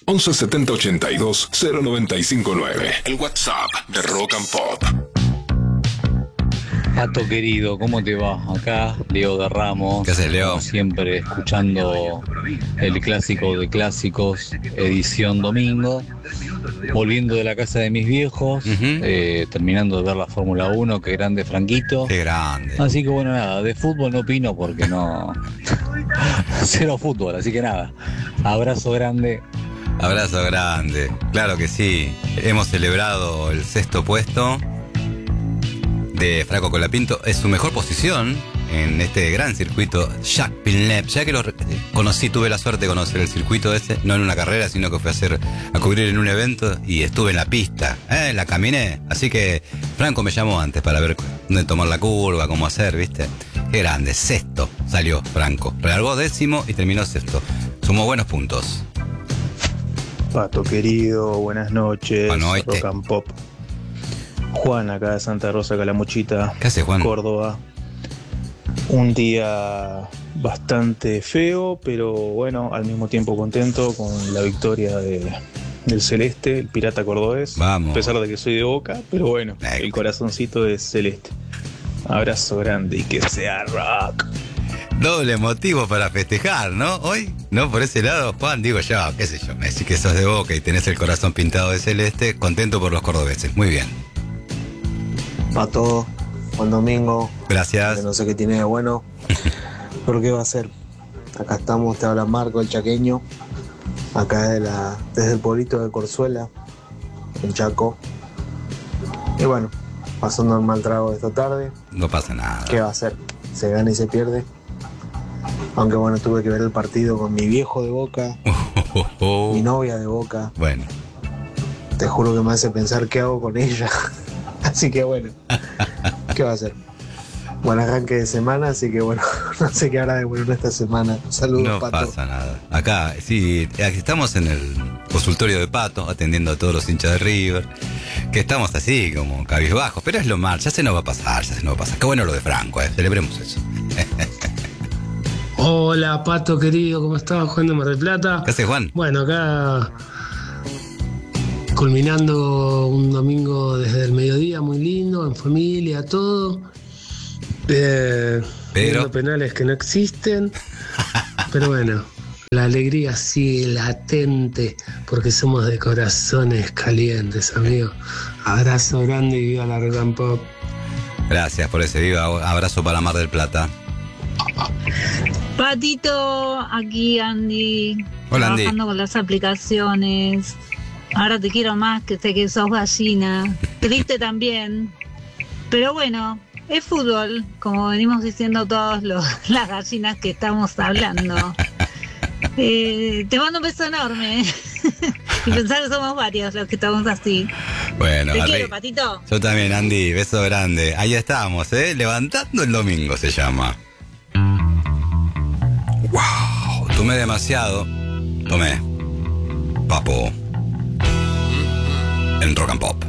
11 70 82 0959. El WhatsApp de Rock and Pop. Pato querido, ¿cómo te va? Acá, Leo de Ramos. ¿Qué haces, Leo? Como siempre, escuchando el clásico de clásicos, edición domingo. Volviendo de la casa de mis viejos, terminando de ver la Fórmula 1, qué grande Franquito. Qué grande. Así que bueno, nada, de fútbol no opino porque no... Cero fútbol, así que nada. Abrazo grande. Abrazo grande. Claro que sí. Hemos celebrado el 6º puesto de Franco Colapinto. Es su mejor posición en este gran circuito Jacques Villeneuve. Ya que lo conocí, tuve la suerte de conocer el circuito ese, no en una carrera, sino que fui a cubrir en un evento y estuve en la pista, la caminé. Así que Franco me llamó antes para ver dónde tomar la curva, cómo hacer, ¿viste? Qué grande, 6º salió Franco. Relargó 10º y terminó 6º. Sumó buenos puntos. Pato querido, buenas noches. Bueno, Rock and Pop. Juan, acá de Santa Rosa, Calamuchita. ¿Qué hace, Juan? Córdoba. Un día bastante feo, pero bueno, al mismo tiempo contento con la victoria del Celeste, el Pirata Cordobés. Vamos. A pesar de que soy de Boca, pero bueno, el corazoncito es celeste. Abrazo grande y que sea rock. Doble motivo para festejar, ¿no? Hoy, ¿no? Por ese lado, Juan, digo yo, qué sé yo, me decís que sos de Boca y tenés el corazón pintado de celeste, contento por los cordobeses. Muy bien. Pato, buen domingo. Gracias. No sé qué tiene de bueno, pero qué va a ser. Acá estamos, te habla Marco, el chaqueño. Acá desde el pueblito de Corzuela, en Chaco. Y bueno, pasando el mal trago esta tarde. No pasa nada. ¿Qué va a ser? Se gana y se pierde. Aunque bueno, tuve que ver el partido con mi viejo de Boca, mi novia de Boca. Bueno. Te juro que me hace pensar qué hago con ella. Así que bueno, ¿qué va a ser? Buen arranque de semana, así que bueno, no sé qué hará de bueno esta semana. Saludos, no Pato. No pasa nada. Acá, sí, aquí estamos en el consultorio de Pato, atendiendo a todos los hinchas de River, que estamos así, como cabizbajos, pero es lo mal, ya se nos va a pasar, Qué bueno lo de Franco, celebremos eso. Hola, Pato querido, ¿cómo estás? Juan de Mar del Plata. ¿Qué haces, Juan? Bueno, acá culminando un domingo desde el mediodía, muy lindo, en familia, todo. Viendo penales que no existen. Pero bueno, la alegría sigue latente porque somos de corazones calientes, amigo. Abrazo grande y viva la Rock and Pop. Gracias por ese viva abrazo para Mar del Plata. Patito, aquí Andy. Hola, Andy. Trabajando con las aplicaciones. Ahora te quiero más, que sé que sos gallina. Triste también. Pero bueno, es fútbol, como venimos diciendo todas las gallinas que estamos hablando. Te mando un beso enorme. Y pensar que somos varios los que estamos así. Bueno, te quiero, Patito. Yo también, Andy, beso grande. Ahí estamos, levantando el domingo se llama. Wow, tomé demasiado. Tomé Papo en Rock and Pop.